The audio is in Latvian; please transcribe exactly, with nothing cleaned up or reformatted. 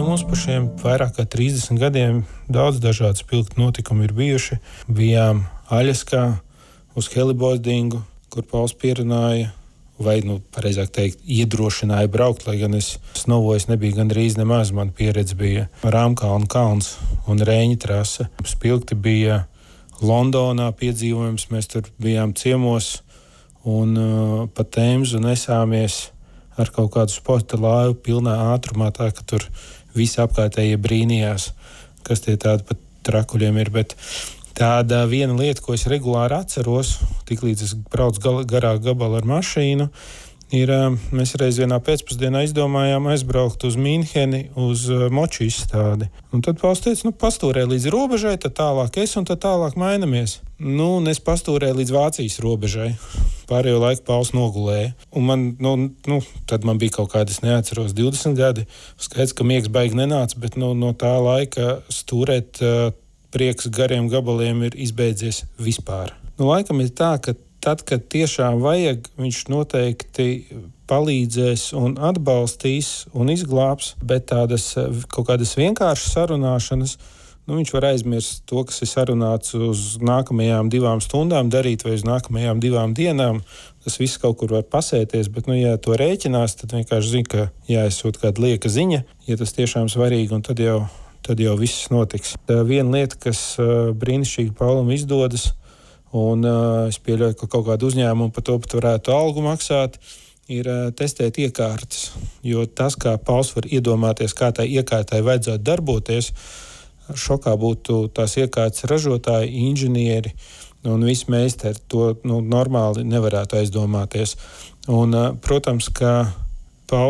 mums par šiem vairāk kā trīsdesmit gadiem daudz dažādu spilgtu notikumu ir bijuši. Bijām Aļaskā uz helibordingu, kur Pauls pierunāja, vai, nu, pareizāk teikt, iedrošināja braukt, lai gan es snovojis nebija gandrīz nemaz. Man pieredze bija Rāmkalna kalns un Rēņa trase. Spilgti bija Londonā piedzīvojums, mēs tur bijām ciemos un uh, pa Temzu nesāmies ar kaut kādu sporta laivu pilnā ātrumā, tā ka tur visi apkārtējie brīnījās, kas tie tādi pat trakuļiem ir. Bet tāda viena lieta, ko es regulāri atceros, tiklīdz es braucu gal, garā gabalu ar mašīnu, ir, mēs reiz vienā pēcpusdienā izdomājām aizbraukt uz Mīnheni uz moču izstādi. Un tad Pauls teica, nu, pastūrē līdz robežai, tad tālāk es un tad tālāk mainamies. Nu, un es pastūrēju līdz Vācijas robežai. Pārējo laiku Pauls nogulēja. Un man, nu, nu, tad man bija kaut kādi, es neatceros, divdesmit gadi. Skaidrs, ka miegs baigi nenāca, bet nu, no tā laika stūrēt uh, prieks gariem gabaliem ir izbeidzies vispār. Nu, laikam ir tā, ka tad, kad tiešām vajag, viņš noteikti palīdzēs un atbalstīs un izglābs, bet tādas kaut kādas vienkāršas sarunāšanas, nu, viņš var aizmirst to, kas ir sarunāts uz nākamajām divām stundām darīt vai uz nākamajām divām dienām. Tas viss kaut kur var pasēties, bet, nu, ja to rēķinās, tad vienkārši zina, ka jāizsūt kāda lieka ziņa, ja tas tiešām svarīgi, un tad jau, tad jau viss notiks. Tā viena lieta, kas uh, brīnišķīgi Paulam izdodas, un uh, es pieļauju, ka kaut kādu uzņēmumu par to pat varētu algu maksāt, ir uh, testēt iekārtas. Jo tas, kā Pauls var iedomāties, kā tai iekārtai vajadzētu darboties, šokā būtu tās iekārtas ražotāji, inženieri un visi meistari. To nu, normāli nevarētu aizdomāties. Un, uh, protams, ka